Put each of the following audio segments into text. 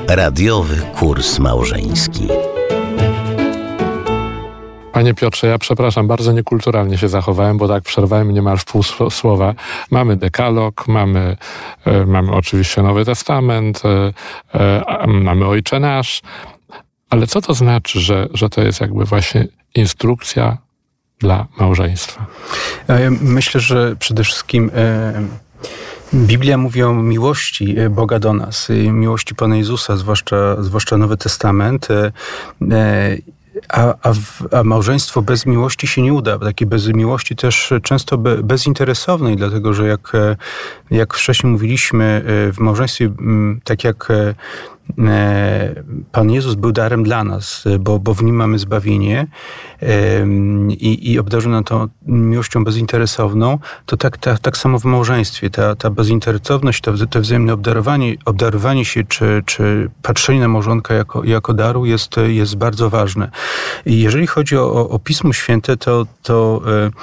Radiowy kurs małżeński. Panie Piotrze, ja przepraszam, bardzo niekulturalnie się zachowałem, bo tak przerwałem niemal w pół słowa. Mamy dekalog, mamy oczywiście Nowy Testament, mamy Ojcze Nasz, ale co to znaczy, że to jest jakby właśnie instrukcja dla małżeństwa? Ja myślę, że przede wszystkim Biblia mówi o miłości Boga do nas, miłości Pana Jezusa, zwłaszcza Nowy Testament. A małżeństwo bez miłości się nie uda. Takie bez miłości też często bezinteresownej, dlatego że jak wcześniej mówiliśmy, w małżeństwie, tak jak Pan Jezus był darem dla nas, bo w Nim mamy zbawienie i obdarzył nas tą miłością bezinteresowną, to tak samo w małżeństwie. Ta bezinteresowność, to wzajemne obdarowanie się, czy patrzenie na małżonka jako daru jest bardzo ważne. I jeżeli chodzi o Pismo Święte, to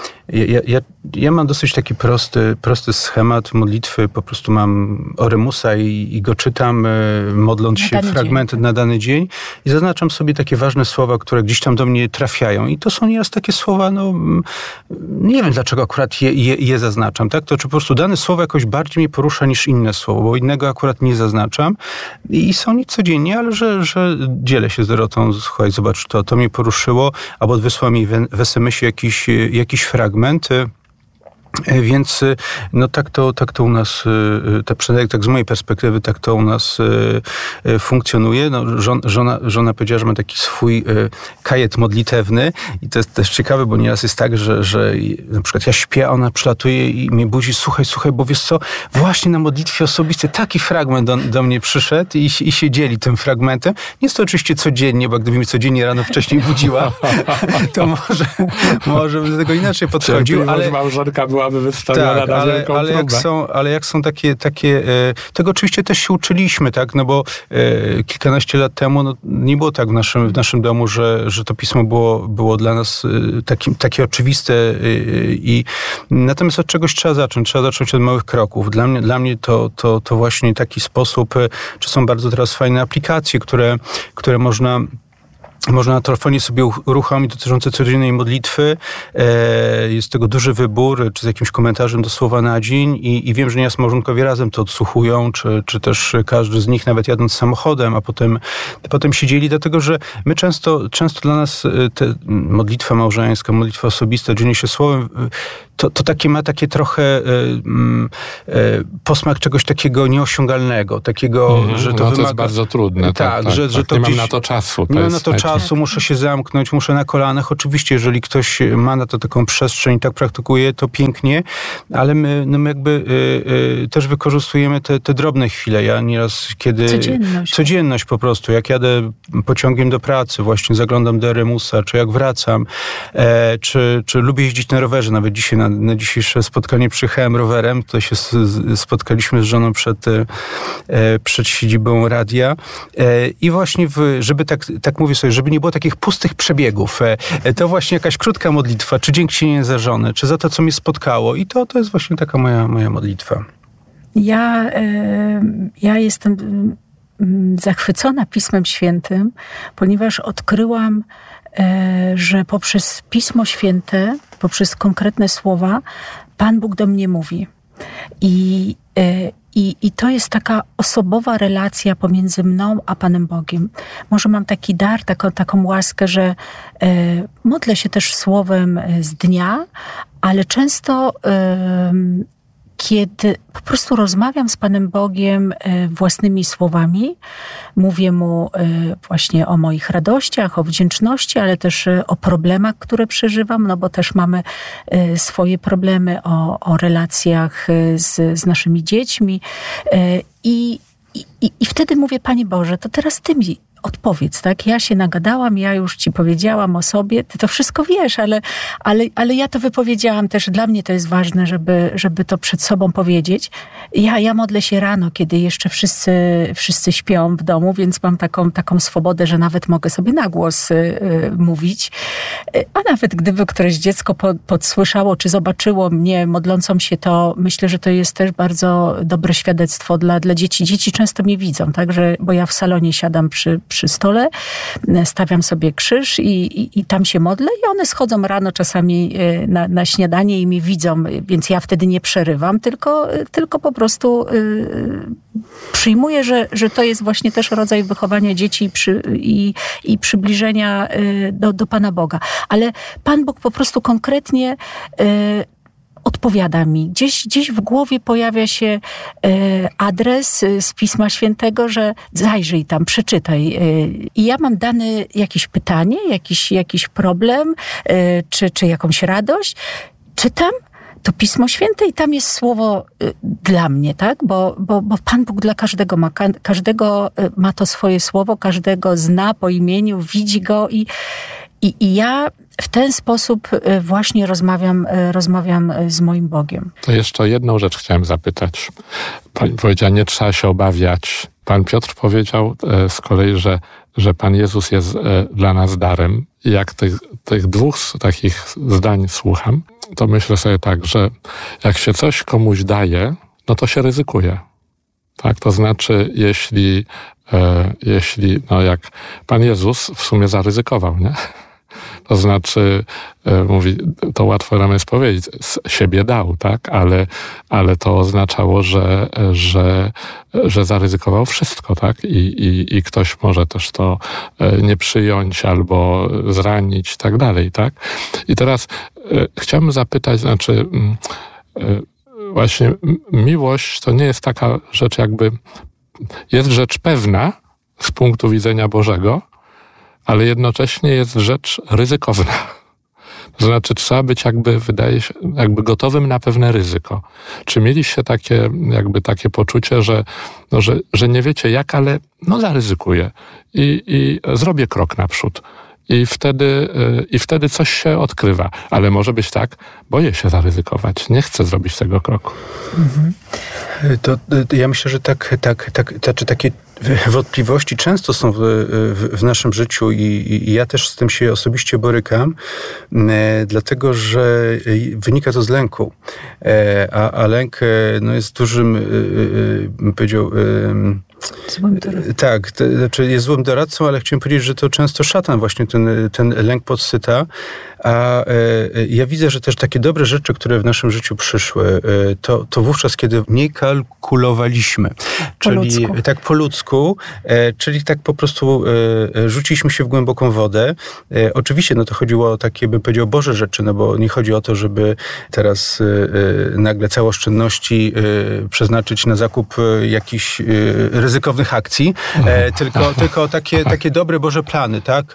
ja mam dosyć taki prosty schemat modlitwy. Po prostu mam Oremusa i go czytam, modląc się fragmenty na dany dzień i zaznaczam sobie takie ważne słowa, które gdzieś tam do mnie trafiają. I to są nieraz takie słowa, nie wiem dlaczego akurat je zaznaczam, tak? To czy po prostu dane słowo jakoś bardziej mnie porusza niż inne słowo, bo innego akurat nie zaznaczam. I są nie codziennie, ale że dzielę się z Dorotą, słuchaj, zobacz, to mnie poruszyło, albo wysłał mi w SMS-ie jakiś fragment. Więc tak to u nas, przynajmniej tak z mojej perspektywy, tak to u nas funkcjonuje. Żona powiedziała, że ma taki swój kajet modlitewny i to jest też ciekawe, bo nieraz jest tak, że na przykład ja śpię, a ona przylatuje i mnie budzi, słuchaj, bo wiesz co, właśnie na modlitwie osobistej taki fragment do mnie przyszedł i się dzieli tym fragmentem. Nie jest to oczywiście codziennie, bo gdyby mnie codziennie rano wcześniej budziła, to może bym do tego inaczej podchodził, ale małżonka byłaby wystawiona na wielką próbę. Ale jak są takie tego oczywiście też się uczyliśmy, tak, no bo kilkanaście lat temu nie było tak w naszym domu, że to pismo było dla nas takie oczywiste i natomiast od czegoś trzeba zacząć od małych kroków. Dla mnie to właśnie taki sposób, czy są bardzo teraz fajne aplikacje, które można na telefonie sobie uruchomić dotyczące codziennej modlitwy. Jest tego duży wybór, czy z jakimś komentarzem do słowa na dzień i wiem, że nieraz małżonkowie razem to odsłuchują, czy też każdy z nich nawet jadąc samochodem, a potem się dzieli, dlatego że my często dla nas modlitwa małżeńska, modlitwa osobista, dzielenie się słowem, to ma takie trochę posmak czegoś takiego nieosiągalnego, takiego, że to wymaga... To jest bardzo trudne. Tak, że to nie mam na to czasu. Nie mam na to czasu, muszę się zamknąć, muszę na kolanach. Oczywiście, jeżeli ktoś ma na to taką przestrzeń i tak praktykuje, to pięknie, ale my jakby też wykorzystujemy te drobne chwile. Ja nieraz, kiedy... Codzienność po prostu. Jak jadę pociągiem do pracy, właśnie zaglądam do Eremusa, czy jak wracam, czy lubię jeździć na rowerze. Nawet dzisiaj na dzisiejsze spotkanie przyjechałem rowerem, to się spotkaliśmy z żoną przed siedzibą radia i właśnie żeby tak mówię sobie, żeby nie było takich pustych przebiegów, to właśnie jakaś krótka modlitwa, czy dziękczynienie za żonę, czy za to, co mnie spotkało i to jest właśnie taka moja modlitwa. Ja jestem zachwycona Pismem Świętym, ponieważ odkryłam, że poprzez Pismo Święte, poprzez konkretne słowa, Pan Bóg do mnie mówi. I to jest taka osobowa relacja pomiędzy mną a Panem Bogiem. Może mam taki dar, taką łaskę, że modlę się też słowem z dnia, ale często kiedy po prostu rozmawiam z Panem Bogiem własnymi słowami, mówię Mu właśnie o moich radościach, o wdzięczności, ale też o problemach, które przeżywam, no bo też mamy swoje problemy, o relacjach z naszymi dziećmi. I wtedy mówię, Panie Boże, to teraz Ty mi odpowiedz, tak? Ja się nagadałam, ja już ci powiedziałam o sobie, ty to wszystko wiesz, ale ja to wypowiedziałam też. Dla mnie to jest ważne, żeby to przed sobą powiedzieć. Ja modlę się rano, kiedy jeszcze wszyscy śpią w domu, więc mam taką swobodę, że nawet mogę sobie na głos mówić. A nawet gdyby któreś dziecko podsłyszało, czy zobaczyło mnie modlącą się, to myślę, że to jest też bardzo dobre świadectwo dla dzieci. Dzieci często mnie widzą, także, bo ja w salonie siadam przy stole, stawiam sobie krzyż i tam się modlę i one schodzą rano czasami na śniadanie i mnie widzą, więc ja wtedy nie przerywam, tylko po prostu przyjmuję, że to jest właśnie też rodzaj wychowania dzieci i przybliżenia do Pana Boga. Ale Pan Bóg po prostu konkretnie odpowiada mi. Gdzieś w głowie pojawia się adres z Pisma Świętego, że zajrzyj tam, przeczytaj. I ja mam dane jakieś pytanie, jakiś problem, czy jakąś radość. Czytam to Pismo Święte i tam jest słowo dla mnie, tak? Bo Pan Bóg dla każdego każdego ma to swoje słowo, każdego zna po imieniu, widzi go i ja w ten sposób właśnie rozmawiam z moim Bogiem. To jeszcze jedną rzecz chciałem zapytać. Pani powiedziała, nie trzeba się obawiać. Pan Piotr powiedział z kolei, że Pan Jezus jest dla nas darem. I jak tych dwóch takich zdań słucham, to myślę sobie tak, że jak się coś komuś daje, no to się ryzykuje. Tak? To znaczy, jeśli no jak Pan Jezus w sumie zaryzykował, nie? To znaczy, mówi, to łatwo nam jest powiedzieć, z siebie dał, tak? Ale to oznaczało, że zaryzykował wszystko, tak? I ktoś może też to nie przyjąć albo zranić i tak dalej, tak? I teraz chciałbym zapytać, znaczy właśnie miłość to nie jest taka rzecz jakby, jest rzecz pewna z punktu widzenia Bożego, ale jednocześnie jest rzecz ryzykowna. To znaczy trzeba być wydaje się, gotowym na pewne ryzyko. Czy mieliście takie poczucie, że nie wiecie jak, ale zaryzykuję i zrobię krok naprzód. I wtedy coś się odkrywa. Ale może być tak, boję się zaryzykować, nie chcę zrobić tego kroku. Mhm. To ja myślę, że takie wątpliwości często są w naszym życiu i ja też z tym się osobiście borykam, dlatego, że wynika to z lęku. A lęk jest dużym, bym powiedział, złym doradcą. Tak, znaczy jest złym doradcą, ale chciałem powiedzieć, że to często szatan właśnie ten lęk podsyca. A ja widzę, że też takie dobre rzeczy, które w naszym życiu przyszły, to wówczas, kiedy mniej kalkulowaliśmy. Czyli tak po ludzku, czyli tak po prostu rzuciliśmy się w głęboką wodę. Oczywiście to chodziło o takie, bym powiedział, Boże rzeczy, bo nie chodzi o to, żeby teraz nagle całe oszczędności przeznaczyć na zakup jakichś ryzykownych akcji, tylko takie dobre Boże plany, tak?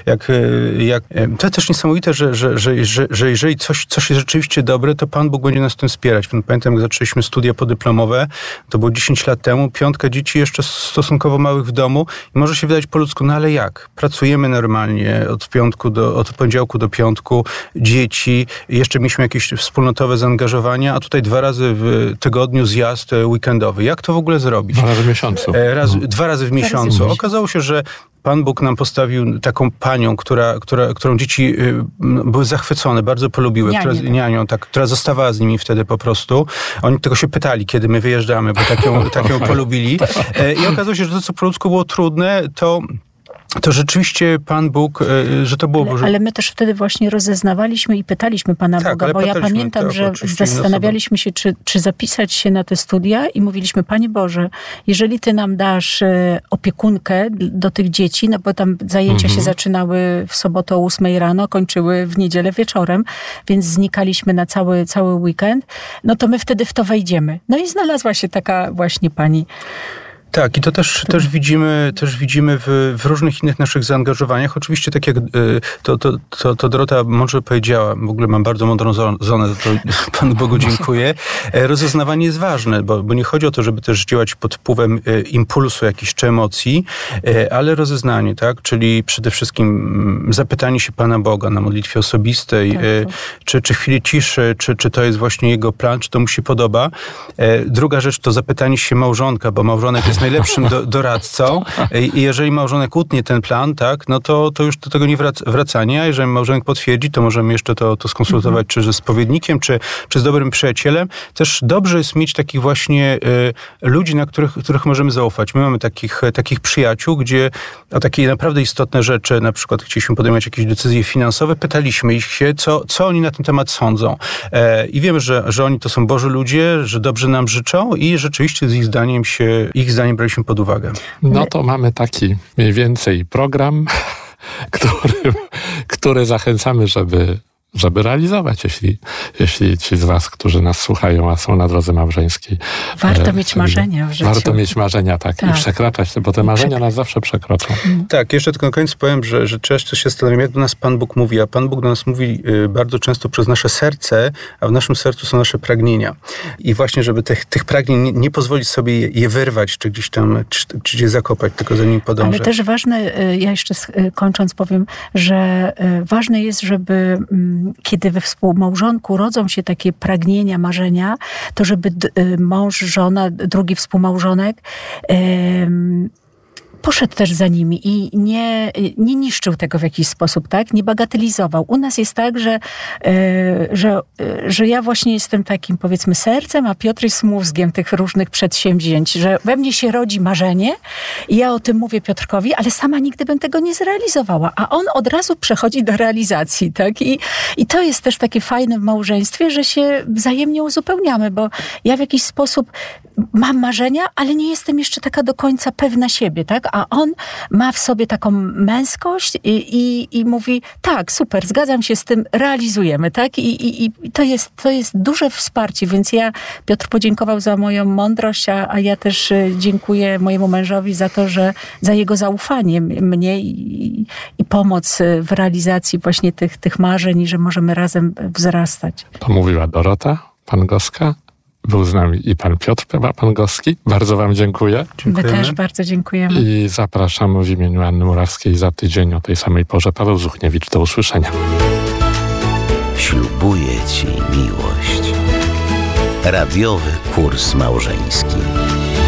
To też niesamowite, że jeżeli coś jest rzeczywiście dobre, to Pan Bóg będzie nas w tym wspierać. Pamiętam, jak zaczęliśmy studia podyplomowe, to było 10 lat temu, 5 dzieci jeszcze stosunkowo małych w domu i może się wydać po ludzku, ale jak? Pracujemy normalnie od poniedziałku do piątku, dzieci, jeszcze mieliśmy jakieś wspólnotowe zaangażowania, a tutaj 2 razy w tygodniu zjazd weekendowy. Jak to w ogóle zrobić? 2 razy w miesiącu. 2 razy w miesiącu. Okazało się, że Pan Bóg nam postawił taką panią, którą dzieci były zachwycone, bardzo polubiły, która zostawała z nimi wtedy po prostu. Oni tego się pytali, kiedy my wyjeżdżamy, bo tak ją polubili. I okazało się, że to, co po ludzku było trudne, to rzeczywiście Pan Bóg, że to było... Ale my też wtedy właśnie rozeznawaliśmy i pytaliśmy Pana Boga, bo ja pamiętam, że zastanawialiśmy się, czy zapisać się na te studia i mówiliśmy, Panie Boże, jeżeli Ty nam dasz opiekunkę do tych dzieci, bo tam zajęcia się zaczynały w sobotę o 8 rano, kończyły w niedzielę wieczorem, więc znikaliśmy na cały weekend, to my wtedy w to wejdziemy. I znalazła się taka właśnie pani. Tak, i to też widzimy w różnych innych naszych zaangażowaniach. Oczywiście, tak jak to Dorota mądrze powiedziała, w ogóle mam bardzo mądrą zonę, za to Panu Bogu dziękuję. Rozeznawanie jest ważne, bo nie chodzi o to, żeby też działać pod wpływem impulsu jakichś czy emocji, ale rozeznanie, tak? Czyli przede wszystkim zapytanie się Pana Boga na modlitwie osobistej, czy chwili ciszy, czy to jest właśnie Jego plan, czy to mu się podoba. Druga rzecz to zapytanie się małżonka, bo małżonek jest najlepszym doradcą i jeżeli małżonek utnie ten plan, tak, no to już do tego nie wracanie, a jeżeli małżonek potwierdzi, to możemy jeszcze to skonsultować czy ze spowiednikiem, czy z dobrym przyjacielem. Też dobrze jest mieć takich właśnie ludzi, na których możemy zaufać. My mamy takich przyjaciół, gdzie o takie naprawdę istotne rzeczy, na przykład chcieliśmy podejmować jakieś decyzje finansowe, pytaliśmy ich się, co oni na ten temat sądzą. I wiemy, że oni to są Boży ludzie, że dobrze nam życzą i rzeczywiście z ich zdaniem braliśmy pod uwagę. No to mamy taki mniej więcej program, który zachęcamy, żeby realizować, jeśli ci z was, którzy nas słuchają, a są na drodze małżeńskiej. Warto mieć marzenia w życiu. Warto mieć marzenia, tak. I przekraczać, bo te marzenia nas zawsze przekroczą. Tak, jeszcze tylko na koniec powiem, że często się zastanawiam, jak do nas Pan Bóg mówi, a Pan Bóg do nas mówi bardzo często przez nasze serce, a w naszym sercu są nasze pragnienia. I właśnie, żeby tych pragnień nie pozwolić sobie je wyrwać, czy gdzieś tam, czy je zakopać, tylko za nim podążać. Ale też ważne, ja jeszcze kończąc powiem, że ważne jest, żeby kiedy we współmałżonku rodzą się takie pragnienia, marzenia, to żeby mąż, żona, drugi współmałżonek poszedł też za nimi i nie niszczył tego w jakiś sposób, tak? Nie bagatelizował. U nas jest tak, że ja właśnie jestem takim, powiedzmy, sercem, a Piotr jest mózgiem tych różnych przedsięwzięć, że we mnie się rodzi marzenie i ja o tym mówię Piotrkowi, ale sama nigdy bym tego nie zrealizowała, a on od razu przechodzi do realizacji, tak? I to jest też takie fajne w małżeństwie, że się wzajemnie uzupełniamy, bo ja w jakiś sposób mam marzenia, ale nie jestem jeszcze taka do końca pewna siebie, tak? A on ma w sobie taką męskość i mówi, tak, super, zgadzam się z tym, realizujemy, tak? I to jest duże wsparcie, więc Piotr podziękował za moją mądrość, a ja też dziękuję mojemu mężowi za to, za jego zaufanie mnie i pomoc w realizacji właśnie tych marzeń i że możemy razem wzrastać. To mówiła Dorota Pangowska. Był z nami i pan Piotr Pangowski. Bardzo wam dziękuję. My też bardzo dziękujemy. I zapraszamy w imieniu Anny Murawskiej za tydzień o tej samej porze. Paweł Zuchniewicz. Do usłyszenia. Ślubuję ci miłość. Radiowy kurs małżeński.